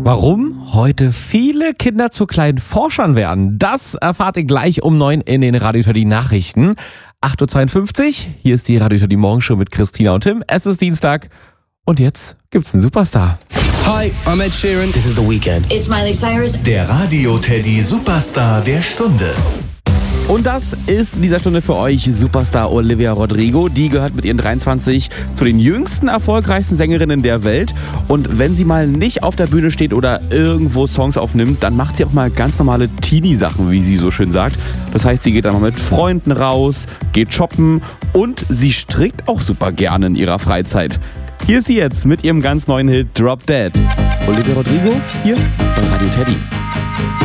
Warum heute viele Kinder zu kleinen Forschern werden, das erfahrt ihr gleich um 9 in den Radio Teddy Nachrichten. 8.52 Uhr, hier ist die Radio Teddy Morgenshow mit Christina und Tim. Es ist Dienstag und jetzt gibt's einen Superstar. Hi, I'm Ed Sheeran. This is The Weeknd. It's Miley Cyrus. Der Radio Teddy Superstar der Stunde. Und das ist in dieser Stunde für euch Superstar Olivia Rodrigo. Die gehört mit ihren 23 zu den jüngsten erfolgreichsten Sängerinnen der Welt. Und wenn sie mal nicht auf der Bühne steht oder irgendwo Songs aufnimmt, dann macht sie auch mal ganz normale Teenie-Sachen, wie sie so schön sagt. Das heißt, sie geht dann mal mit Freunden raus, geht shoppen und sie strickt auch super gerne in ihrer Freizeit. Hier ist sie jetzt mit ihrem ganz neuen Hit Drop Dead. Olivia Rodrigo hier bei Radio Teddy.